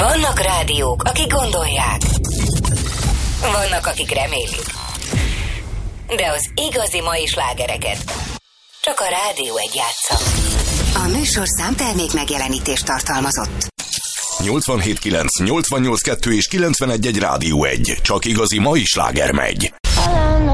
Vannak rádiók, akik gondolják. Vannak, akik remélik. De az igazi mai slágereket csak a Rádió Egy játsza. A műsorszám termék megjelenítést tartalmazott. 87.9, 88.2 és 91.1 Rádió Egy. Csak igazi mai sláger megy.